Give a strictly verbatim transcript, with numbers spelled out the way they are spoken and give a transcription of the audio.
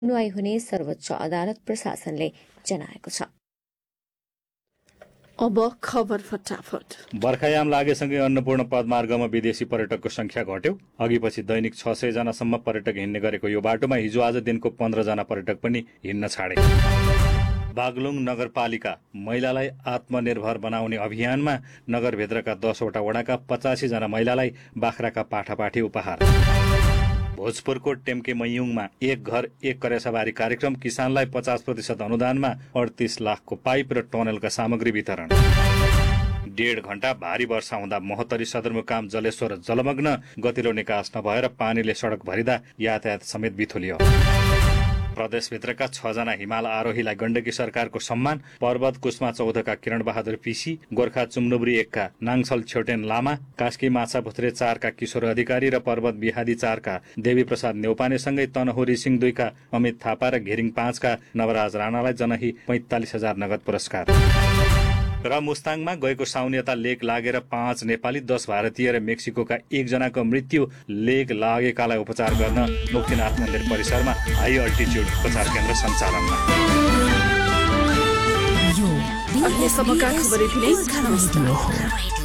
सुनवाई हुने सर्वोच्च अदालत प्रशासनले जनाएको छ। अब खबर फटाफट। बर्खायाम लागेसँगै अन्नपूर्ण पदमार्गमा विदेशी पर्यटकको संख्या घट्यो। अघिपछि दैनिक छ सय जनासम्म पर्यटक हिँड्ने गरेको यो बाटोमा हिजो आज दिनको पन्ध्र जना पर्यटक पनि हिँड्न छाडे। बागलुङ नगरपालिका महिलालाई आत्मनिर्भर बनाउने अभियानमा नगरभित्रका दसवटा वडाका पचासी जना महिलालाई बाख्राका पाठापाठी उपहार। भोजपुरको टेम्के मयुङमा एक घर एक करेसाबारी कार्यक्रम, किसानलाई पचास प्रतिशत अनुदानमा अडतिस लाखको पाइप र टनलका सामग्री वितरण। डेढ घण्टा भारी वर्षा हुँदा महोत्तरी सदरमुकाम जलेश्वर जलमग्न, गतिलो निकास नभएर पानीले सडक भरिँदा यातायात समेत बिथोलियो। प्रदेशभित्रका छ जना हिमाल आरोहीलाई गण्डकी सरकारको सम्मान। पर्वत कुस्मा चौधका किरण बहादुर पिसी, गोर्खा चुम्नुब्री एकका नाङछल छेउटेन लामा, कास्की माछा भुत्रे चारका किशोर अधिकारी र पर्वत बिहादी चारका देवी प्रसाद नेउपानेसँगै तनहुरी सिंह दुईका अमित थापा र घेरिङ पाँचका नवराज राणालाई जनही पैंतालिस हजार नगद पुरस्कार। र मुस्ताङमा गएको साउन्यता लेक लागेर पाँच नेपाली, दस भारतीय र मेक्सिकोका एकजनाको मृत्यु। लेक लागेकालाई उपचार गर्न मुक्तिनाथ मन्दिर परिसरमा हाई अल्टिच्युड उपचार केन्द्र सञ्चालनमा। अन्य सबका खबरें